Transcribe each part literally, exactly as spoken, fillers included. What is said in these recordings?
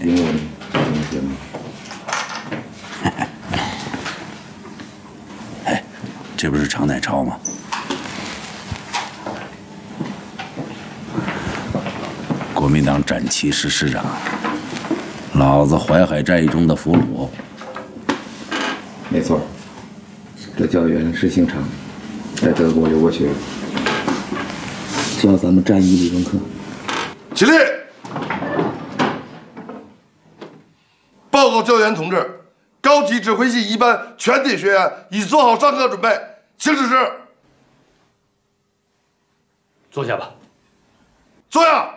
顶我的同学吗？ 哎，这不是常乃超吗？国民党展旗师师长，老子淮海战役中的俘虏。 没错，这教员是姓常，在德国留过学，教咱们战役理论课。 起立！报告教员同志，高级指挥系一班全体学员已做好上课准备，请指示。 坐下吧。 坐下。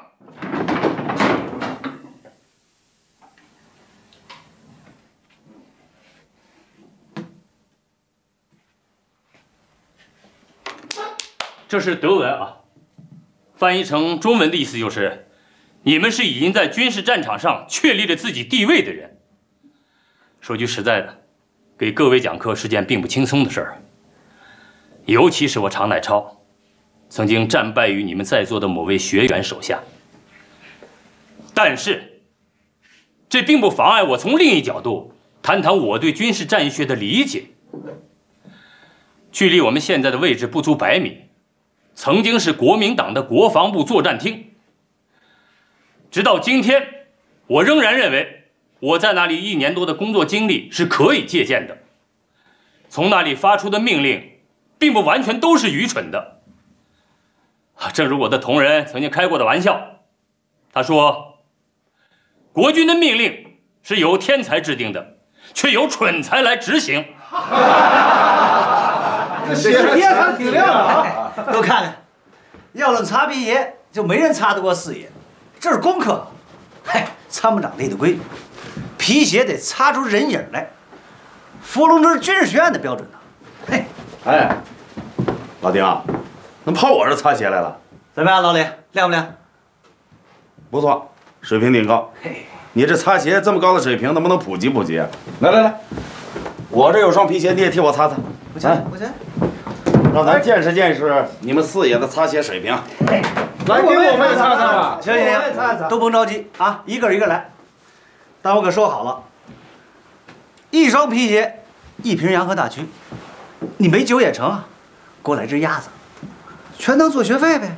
这是德文啊，翻译成中文的意思就是，你们是已经在军事战场上确立了自己地位的人。说句实在的，给各位讲课是件并不轻松的事儿，尤其是我常乃超，曾经战败于你们在座的某位学员手下。但是，这并不妨碍我从另一角度谈谈我对军事战役学的理解。距离我们现在的位置不足百米。曾经是国民党的国防部作战厅，直到今天，我仍然认为我在那里一年多的工作经历是可以借鉴的。从那里发出的命令，并不完全都是愚蠢的。正如我的同仁曾经开过的玩笑，他说：“国军的命令是由天才制定的，却由蠢才来执行。” 这视野看挺亮啊！都看看，要论擦皮鞋，就没人擦得过四爷。这是功课，嘿，参谋长立的规矩，皮鞋得擦出人影来，伏龙这是军事学院的标准呢。嘿， 哎，老丁啊，能跑我这擦鞋来了？ 怎么样，老李，亮不亮？ 不错，水平挺高。 嘿， 你这擦鞋这么高的水平，能不能普及普及啊？来来来，我这有双皮鞋，你也替我擦擦。 不行不行， 让咱见识见识你们四爷的擦鞋水平。 来， 给我们也擦擦吧。 行行行，都甭着急啊，一个一个来。但我可说好了，一双皮鞋，一瓶洋河大曲，你没酒也成啊。给我来只鸭子，全当做学费呗。